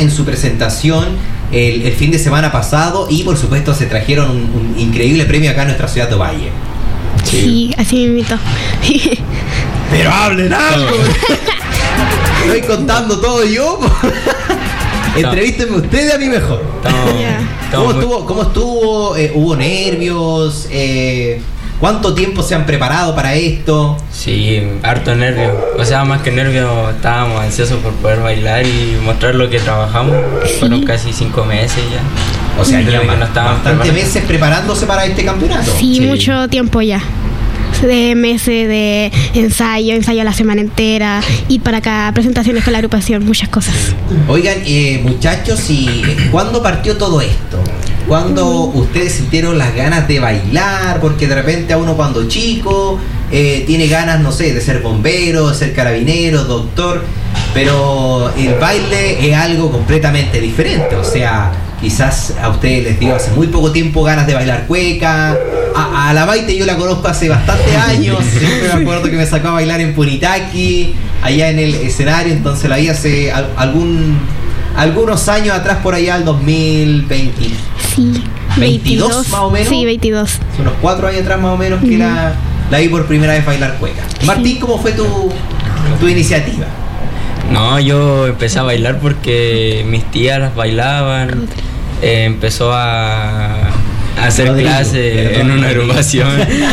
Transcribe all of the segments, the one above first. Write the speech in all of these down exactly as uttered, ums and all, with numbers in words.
en su presentación el, el fin de semana pasado y por supuesto se trajeron un, un increíble premio acá en nuestra ciudad de Ovalle. Sí, sí, así me invitó. Pero hablen algo. Estoy contando todo yo. Entrevístenme ustedes a mí mejor. Estamos, yeah. estamos ¿Cómo estuvo? ¿Cómo estuvo? Eh, ¿Hubo nervios? Eh, ¿Cuánto tiempo se han preparado para esto? Sí, harto nervios. O sea, más que nervios, estábamos ansiosos por poder bailar y mostrar lo que trabajamos. Sí. Fueron casi cinco meses ya. O sea, ya que no bastantes meses preparándose para este campeonato. Sí, sí, mucho tiempo ya. De meses de ensayo, ensayo la semana entera, ir para acá, presentaciones con la agrupación, muchas cosas. Oigan, eh, muchachos, ¿y cuándo partió todo esto? ¿Cuándo mm. ustedes sintieron las ganas de bailar? Porque de repente a uno cuando chico eh, tiene ganas, no sé, de ser bombero, de ser carabinero, doctor, pero el baile es algo completamente diferente. O sea, quizás a ustedes les dio hace muy poco tiempo ganas de bailar cueca. A, a la Maite yo la conozco hace bastantes años. Siempre me acuerdo que me sacó a bailar en Punitaqui, allá en el escenario. Entonces la vi hace al, algún algunos años atrás, por allá al dos mil veinte. Sí, veintidós, veintidós más o menos. Sí, veintidós. Son unos cuatro años atrás más o menos que mm. la, la vi por primera vez bailar cueca. Martín, ¿cómo fue tu, tu iniciativa? No, yo empecé a bailar porque mis tías las bailaban. Eh, empezó a, a hacer Rodrigo, clases en una agrupación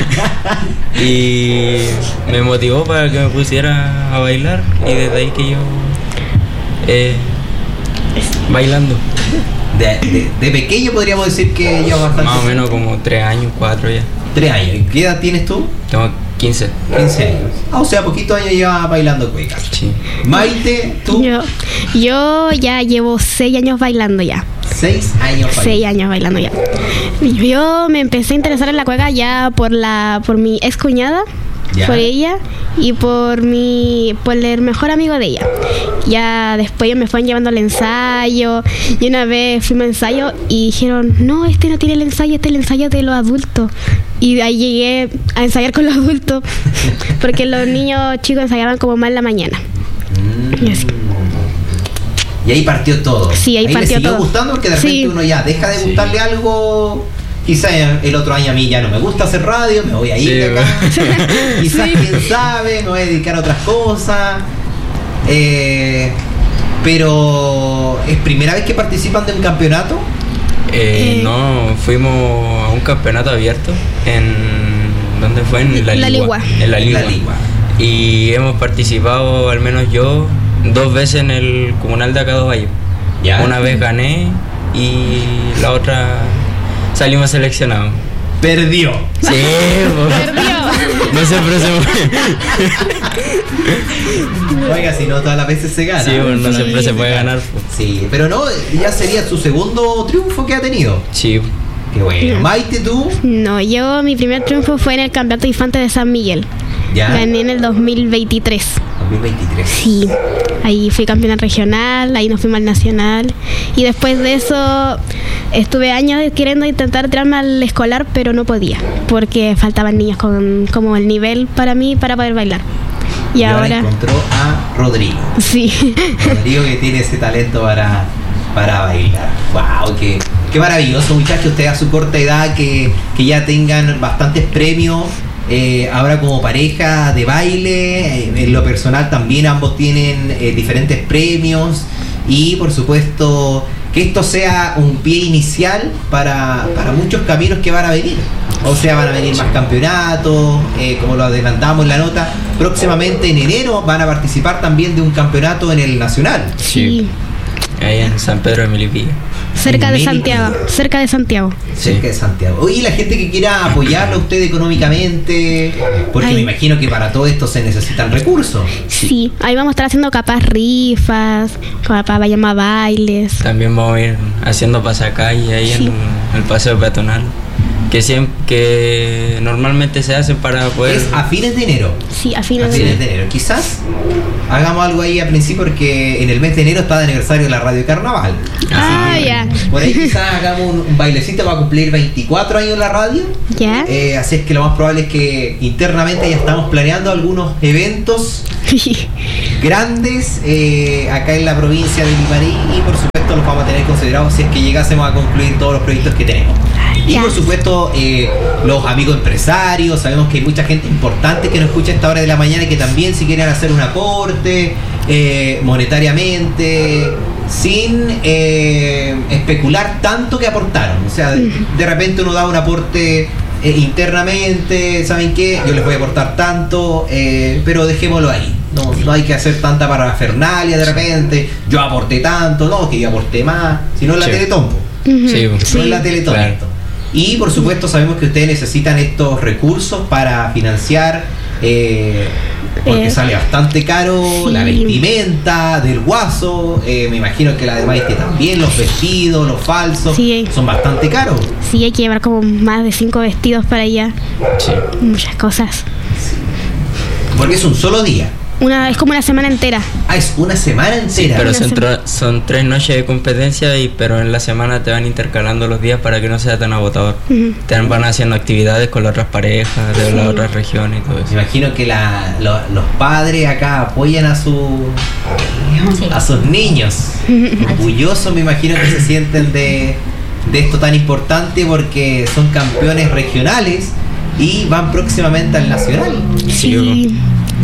y me motivó para que me pusiera a bailar y desde ahí que yo eh, bailando. De, de, de pequeño podríamos decir que yo bastante. Más o menos como tres años, cuatro ya. Tres años. ¿Y qué edad tienes tú? Tengo quince. quince años. Ah, o sea, poquitos años llevas bailando cueca. Sí. Maite, ¿tú? Yo, yo ya llevo seis años bailando ya. Seis años bailando. Seis años bailando ya. Yo me empecé a interesar en la cueca ya por la por mi ex cuñada. ¿Ya? Por ella y por mi por el mejor amigo de ella. Ya después ellos me fueron llevando al ensayo y una vez fuimos a ensayo y dijeron, no, este no tiene el ensayo, este es el ensayo de los adultos. Y de ahí llegué a ensayar con los adultos porque los niños chicos ensayaban como más en la mañana. Mm. Y así. Y ahí partió todo. Sí, ahí, ahí partió me siguió todo. Gustando porque de repente sí. Uno ya deja de gustarle sí. algo. Quizás el otro año a mí ya no me gusta hacer radio, me voy a ir sí, de acá. Quizás, sí. quién sabe, me voy a dedicar a otras cosas. Eh, pero, ¿es primera vez que participan de un campeonato? Eh, eh. No, fuimos a un campeonato abierto en... ¿Dónde fue? En La, la Ligua. En La Ligua. La Ligua. Y hemos participado, al menos yo, dos veces en el comunal de acá dos Valles. ¿Ya? Una vez gané y la otra... salimos seleccionados. Perdió. Sí, perdió. No siempre se puede. Oiga, si no todas las veces se gana. Sí, bueno, no sí, siempre se puede ganar. Sí, pero no, ya sería su segundo triunfo que ha tenido. Sí. Qué bueno. Maite, ¿tú? No, yo mi primer triunfo fue en el Campeonato Infante de San Miguel. ¿Ya? Gané en el dos mil veintitrés. dos mil veintitrés. Sí, ahí fui campeona regional, ahí nos fuimos al nacional. Y después de eso estuve años queriendo intentar tirarme al escolar, pero no podía, porque faltaban niños con como el nivel para mí para poder bailar. Y, y ahora, ahora encontró a Rodrigo. Sí. Rodrigo que tiene ese talento para, para bailar. ¡Wow! Qué, qué maravilloso, muchachos. Ustedes a su corta edad que, que ya tengan bastantes premios. Eh, ahora como pareja de baile, eh, en lo personal también ambos tienen eh, diferentes premios y por supuesto que esto sea un pie inicial para, para muchos caminos que van a venir. O sea, van a venir más campeonatos, eh, como lo adelantamos en la nota, próximamente en enero van a participar también de un campeonato en el Nacional. Sí. Ahí en San Pedro de Melipilla. Cerca de Santiago, cerca de Santiago. Cerca de Santiago. Oye, la gente que quiera apoyarlo a usted económicamente, porque Ay. me imagino que para todo esto se necesitan recursos. Sí, ahí vamos a estar haciendo capaz rifas, capaz vayamos a bailes. También vamos a ir haciendo pasacalle ahí sí. en el paseo peatonal. Que siempre que normalmente se hacen para poder... Es a fines de enero. Sí, a fines, a fines de enero. Quizás hagamos algo ahí a principio porque en el mes de enero está de aniversario de la Radio Carnaval. Ah, ya. Yeah. Por ahí quizás hagamos un, un bailecito para cumplir veinticuatro años en la radio. Ya. Yeah. Eh, así es que lo más probable es que internamente ya estamos planeando algunos eventos grandes eh, acá en la provincia de Limarí y por supuesto supuesto los vamos a tener considerados si es que llegásemos a concluir todos los proyectos que tenemos. Y por supuesto eh, los amigos empresarios, sabemos que hay mucha gente importante que nos escucha a esta hora de la mañana y que también si quieren hacer un aporte eh, monetariamente, sin eh, especular tanto que aportaron. O sea, de, de repente uno da un aporte eh, internamente, ¿saben qué? Yo les voy a aportar tanto, eh, pero dejémoslo ahí. No, no hay que hacer tanta parafernalia de repente, yo aporté tanto, no, que yo aporté más, sino en la sí. Teletón. Uh-huh. Sí, no sí. en la Teletón. Claro. Y por supuesto sabemos que ustedes necesitan estos recursos para financiar, eh, porque eh, sale bastante caro sí. la vestimenta del Guaso, eh, me imagino que la de Maite también, los vestidos, los falsos, sí. son bastante caros. Sí, hay que llevar como más de cinco vestidos para allá, sí. muchas cosas. Sí. Porque es un solo día. Una, es como una semana entera. Ah, es una semana entera. Sí, pero son, tro- son tres noches de competencia, y pero en la semana te van intercalando los días para que no sea tan agotador. Uh-huh. Te van haciendo actividades con las otras parejas de sí. las otras regiones y todo eso. Me imagino que la, lo, los padres acá apoyan a su sí. a sus niños. Orgullosos me imagino que se sienten de, de esto tan importante, porque son campeones regionales y van próximamente al nacional. Sí. sí.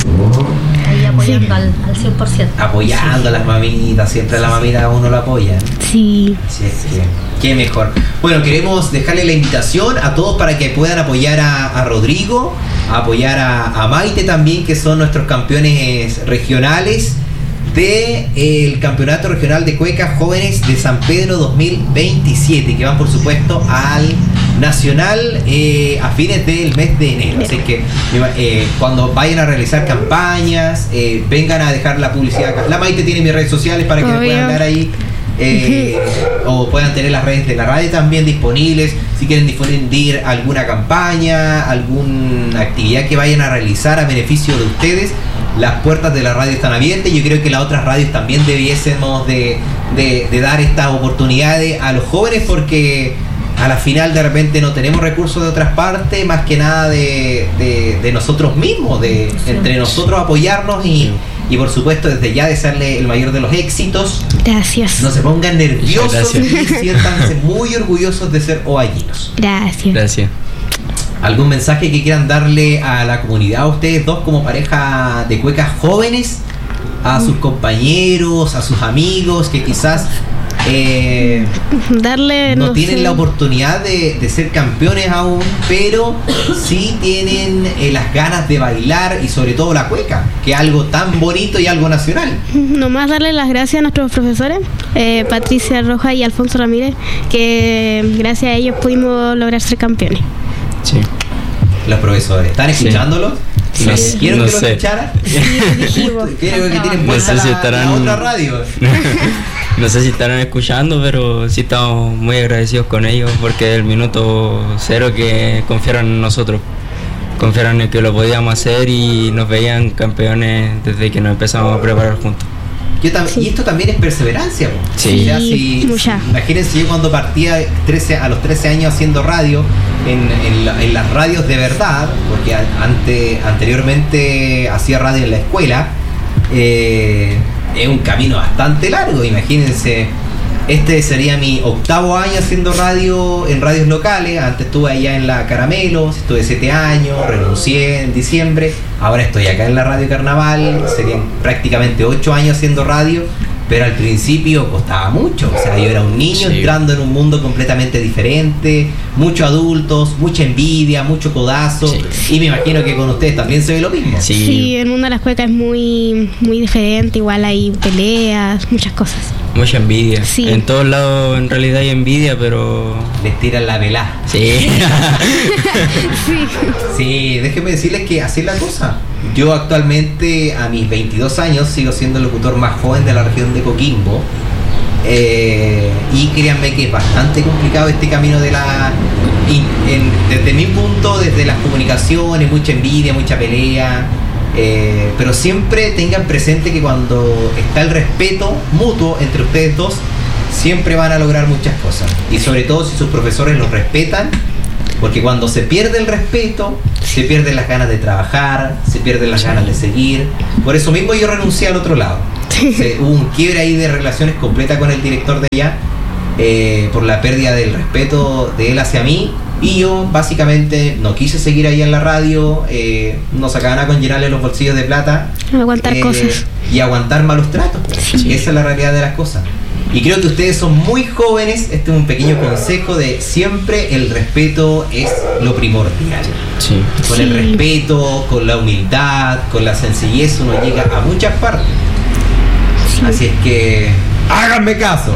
Ahí apoyando sí. al, al cien por ciento. Apoyando sí. a las mamitas, siempre a la mamita a uno lo apoya. Sí. Así es que, qué mejor. Bueno, queremos dejarle la invitación a todos para que puedan apoyar a, a Rodrigo, a apoyar a, a Maite también, que son nuestros campeones regionales del de Campeonato Regional de Cueca Jóvenes de San Pedro dos mil veintisiete, que van por supuesto al nacional eh, a fines del mes de enero. Así que eh, cuando vayan a realizar campañas, eh, vengan a dejar la publicidad acá. La Maite tiene mis redes sociales para que me puedan dar ahí, eh, o puedan tener las redes de la radio también disponibles. Si quieren difundir alguna campaña, alguna actividad que vayan a realizar a beneficio de ustedes, las puertas de la radio están abiertas. Yo creo que las otras radios también debiésemos de, de, de dar estas oportunidades a los jóvenes, porque a la final de repente no tenemos recursos de otras partes, más que nada de, de, de nosotros mismos, de sí. entre nosotros apoyarnos y, y por supuesto desde ya desearle el mayor de los éxitos. Gracias. No se pongan nerviosos y siéntanse muy orgullosos de ser ovallinos. Gracias. Gracias. ¿Algún mensaje que quieran darle a la comunidad, a ustedes dos como pareja de cuecas jóvenes, a sus compañeros, a sus amigos que quizás eh, darle no, no tienen sé. la oportunidad de, de ser campeones aún, pero sí tienen eh, las ganas de bailar y sobre todo la cueca, que es algo tan bonito y algo nacional? Nomás darle las gracias a nuestros profesores, eh, Patricia Rojas y Alfonso Ramírez, que gracias a ellos pudimos lograr ser campeones. Sí. Los profesores, ¿están escuchándolo? Sí. No, ¿Quiero no que lo sé. escucharan? Quiero que tienen puesta no sé si la, estarán... la otra radio. No sé si estarán escuchando, pero sí estamos muy agradecidos con ellos, porque el minuto cero que confiaron en nosotros, confiaron en que lo podíamos hacer y nos veían campeones desde que nos empezamos a preparar juntos. Yo tam- sí. Y esto también es perseverancia. Sí. O sea, si, si, imagínense yo cuando partía trece, a los trece años haciendo radio, en, en, la, en las radios de verdad, porque ante, anteriormente hacía radio en la escuela, eh, es un camino bastante largo. Imagínense, este sería mi octavo año haciendo radio en radios locales. Antes estuve allá en la Caramelo, estuve siete años, renuncié en diciembre, ahora estoy acá en la Radio Carnaval, serían prácticamente ocho años haciendo radio, pero al principio costaba mucho. O sea, yo era un niño sí. entrando en un mundo completamente diferente, muchos adultos, mucha envidia, mucho codazo, sí. y me imagino que con ustedes también se ve lo mismo. Sí, sí, el mundo de las cuecas es muy, muy diferente, igual hay peleas, muchas cosas. Mucha envidia. Sí. En todos lados en realidad hay envidia, pero... les tiran la velá. Sí. sí. Sí, déjenme decirles que así es la cosa. Yo actualmente a mis veintidós años sigo siendo el locutor más joven de la región de Coquimbo. Eh, y créanme que es bastante complicado este camino de la... In, en, desde mi punto, desde las comunicaciones, mucha envidia, mucha pelea. Eh, pero siempre tengan presente que cuando está el respeto mutuo entre ustedes dos, siempre van a lograr muchas cosas. Y sobre todo si sus profesores los respetan, porque cuando se pierde el respeto, se pierden las ganas de trabajar, se pierden las ganas de seguir. Por eso mismo yo renuncié al otro lado. Se, hubo un quiebre ahí de relaciones completa con el director de allá, eh, por la pérdida del respeto de él hacia mí. Y yo básicamente no quise seguir ahí en la radio, eh, no sacaba nada con llenarle los bolsillos de plata. Aguantar eh, cosas. Y aguantar malos tratos. Sí. Esa es la realidad de las cosas. Y creo que ustedes son muy jóvenes, este es un pequeño consejo de siempre el respeto es lo primordial. Sí. Con sí. el respeto, con la humildad, con la sencillez uno llega a muchas partes. Sí. Así es que háganme caso.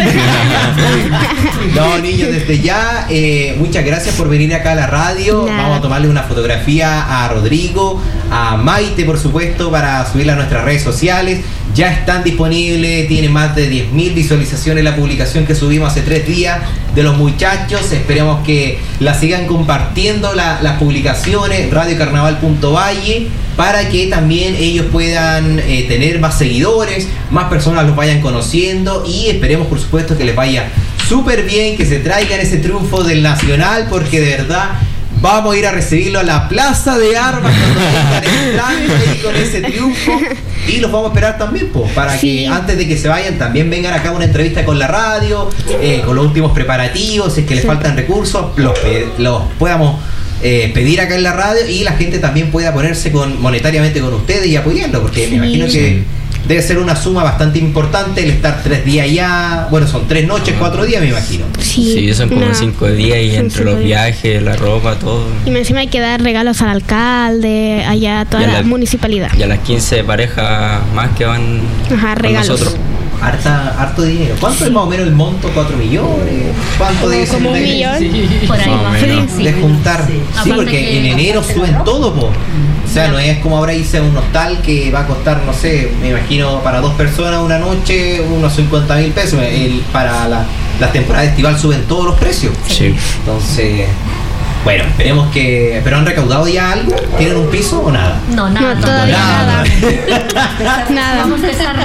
No, niños, desde ya, eh, muchas gracias por venir acá a la radio. Nada. Vamos a tomarle una fotografía a Rodrigo, a Maite, por supuesto, para subirla a nuestras redes sociales. Ya están disponibles, tiene más de diez mil visualizaciones la publicación que subimos hace tres días de los muchachos. Esperemos que la sigan compartiendo la, las publicaciones, radio carnaval punto valle, para que también ellos puedan eh, tener más seguidores, más personas los vayan conociendo y esperemos, por supuesto, que les vaya súper bien, que se traigan ese triunfo del Nacional, porque de verdad vamos a ir a recibirlo a la Plaza de Armas cuando vengan el trámite y con ese triunfo. Y los vamos a esperar también, pues, para sí. que antes de que se vayan también vengan acá a una entrevista con la radio, eh, con los últimos preparativos, si es que les sí. faltan recursos, los, los podamos eh, pedir acá en la radio y la gente también pueda ponerse con monetariamente con ustedes y apoyarlo, porque sí. me imagino que debe ser una suma bastante importante el estar tres días allá. Bueno, son tres noches, cuatro días, me imagino. Sí, sí son como no. cinco días y entre los viajes, la ropa, todo. Y encima hay que dar regalos al alcalde, allá a toda y a la, la municipalidad. Y a las quince parejas más que van Ajá, con regalos. nosotros. Harta, harto dinero. ¿Cuánto sí. es más o menos el monto? ¿Cuatro millones? ¿Cuánto debe ser? ¿Como un millón? Sí. Por ahí va. Sí, de juntar. Sí, sí porque en enero suben todo, po. O sea, no es como ahora irse a un hostal que va a costar, no sé, me imagino para dos personas una noche, unos cincuenta mil pesos. El, para la, la temporada estival suben todos los precios. Sí. Entonces, bueno, esperemos que... ¿Pero han recaudado ya algo? ¿Tienen un piso o nada? No, nada. No, todavía nada. Nada. nada. Vamos a empezar.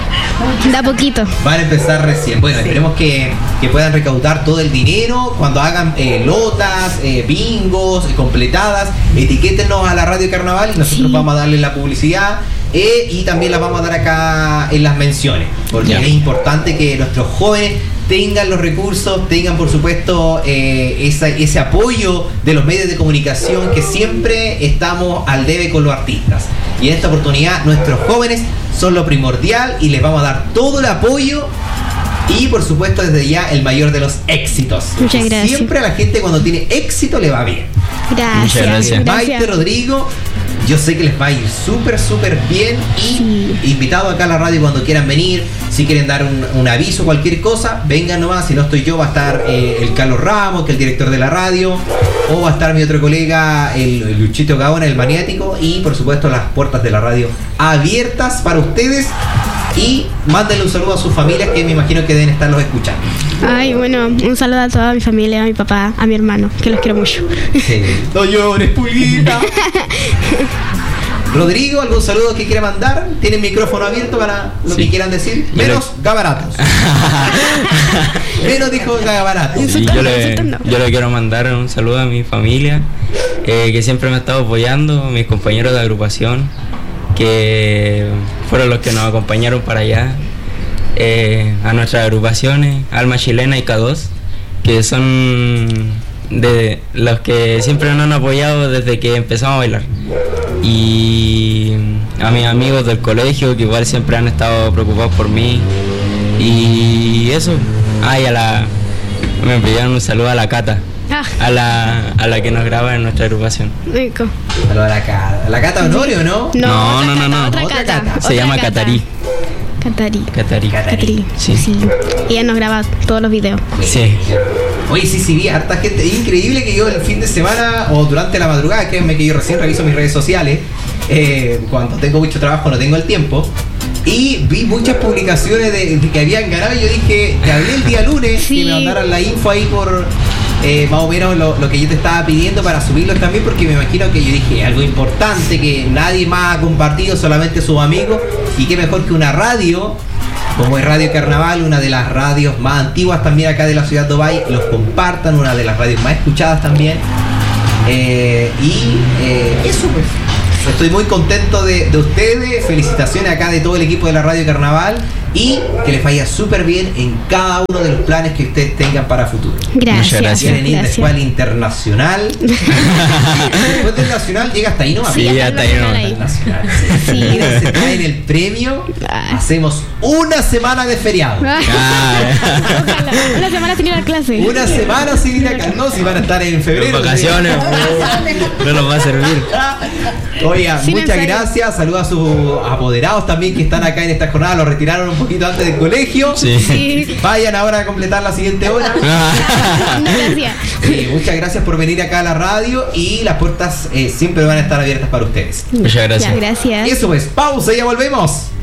Da poquito. Van a empezar recién. Bueno, sí. esperemos que, que puedan recaudar todo el dinero. Cuando hagan eh, lotas, eh, bingos, eh, completadas, etiquétenos a la Radio Carnaval y nosotros sí. vamos a darle la publicidad. Eh, y también la vamos a dar acá en las menciones, porque yeah. es importante que nuestros jóvenes tengan los recursos, tengan por supuesto eh, esa, ese apoyo de los medios de comunicación, que siempre estamos al debe con los artistas. Y en esta oportunidad nuestros jóvenes son lo primordial y les vamos a dar todo el apoyo y por supuesto desde ya el mayor de los éxitos. Muchas gracias. Siempre a la gente cuando tiene éxito le va bien. Gracias. Muchas gracias. Maite, Rodrigo, yo sé que les va a ir súper, súper bien y sí. invitado acá a la radio cuando quieran venir, si quieren dar un, un aviso, cualquier cosa, vengan nomás, si no estoy yo va a estar eh, el Carlos Ramos, que es el director de la radio, o va a estar mi otro colega, el, el Luchito Gaona, el maniático, y por supuesto las puertas de la radio abiertas para ustedes. Y mándenle un saludo a sus familias que me imagino que deben estarlos escuchando. Ay, bueno, un saludo a toda mi familia, a mi papá, a mi hermano, que los quiero mucho. Sí. No llores, Pulguita. Rodrigo, ¿algún saludo que quiera mandar? ¿Tienen micrófono abierto para lo sí. que quieran decir? Menos le... gabaratos. Menos dijo gabaratos. Sí, yo, le, yo le quiero mandar un saludo a mi familia, eh, que siempre me ha estado apoyando, mis compañeros de agrupación, que fueron los que nos acompañaron para allá, eh, a nuestras agrupaciones, Alma Chilena y K dos, que son de los que siempre nos han apoyado desde que empezamos a bailar. Y a mis amigos del colegio, que igual siempre han estado preocupados por mí. Y eso. Ah, y a la... me enviaron un saludo a la Cata. Ah. A la a la que nos graba en nuestra agrupación. Rico. Saludos a la Cata. ¿La Cata Honorio, no? No, no, no, no. Otra Otra Cata. Cata. Se llama Catarí. Catarí. Catarí. Catarí. Sí. sí. Y ella nos graba todos los videos. Sí. Oye, sí, sí, vi harta gente. Es increíble que yo el fin de semana o durante la madrugada, créanme que yo recién reviso mis redes sociales. Eh, cuando tengo mucho trabajo no tengo el tiempo. Y vi muchas publicaciones de, de que habían ganado y yo dije, te hablé el día lunes, sí. que me mandaran la info ahí por eh, más o menos lo, lo que yo te estaba pidiendo para subirlos también, porque me imagino que yo dije algo importante que nadie más ha compartido, solamente sus amigos, y qué mejor que una radio como es Radio Carnaval, una de las radios más antiguas también acá de la ciudad de Ovalle, los compartan, una de las radios más escuchadas también. Eh, y eh, eso pues. Eso, estoy muy contento de, de ustedes. Felicitaciones acá de todo el equipo de la Radio Carnaval y que les vaya súper bien en cada uno de los planes que ustedes tengan para futuro. Gracias. Gracias. Quieren ir Gracias. después al internacional. Después del nacional llega hasta ahí nomás. Sí, Sí, hasta hasta ahí el no. ahí. Nacional. Sí. Y se traen el premio. Ah. Hacemos una semana de feriado. Ojalá. Una semana sin ir a clase. Una semana sin ir acá. No, si van a estar en Las febrero. vacaciones no nos va a servir. Oiga, Sin muchas ensayo. gracias. Saludos a sus apoderados también que están acá en esta jornada. Los retiraron un poquito antes del colegio. Sí. Sí. Vayan ahora a completar la siguiente hora. No, gracias. Sí, muchas gracias por venir acá a la radio y las puertas eh, siempre van a estar abiertas para ustedes. Muchas gracias. Ya, gracias. Eso pues, pausa y ya volvemos.